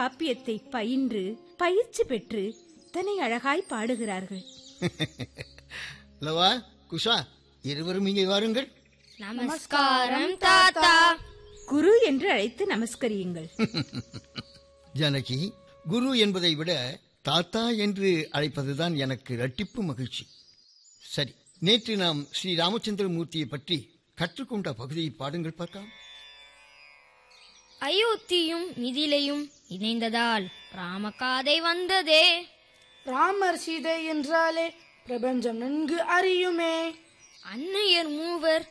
காப்பியத்தை பயின்று பயிற்சி பெற்று இத்தனை அழகாய் பாடுகிறார்கள். லவா, குஷா, இருவரும் இங்கே வாருங்கள். நமஸ்காரம் தாத்தா. குரு என்று அழைத்து நமஸ்கரியுங்கள். ஜானகி, குரு என்பதை விட தாத்தா என்று அழைப்பதுதான் எனக்கு இரட்டிப்பு மகிழ்ச்சி. சரி, நேற்று நாம் ஸ்ரீ ராமச்சந்திரமூர்த்தியை பற்றி கற்றுக்கொண்ட பகுதியை பாடுங்கள் பார்க்கலாம். அயோத்தியும் மிதிலையும் இணைந்ததால் ராமகாதை வந்ததே. ராமர் சீதை என்றாலே பிரபஞ்சம் நன்கு அறியுமே. அன்னையர் மூவர்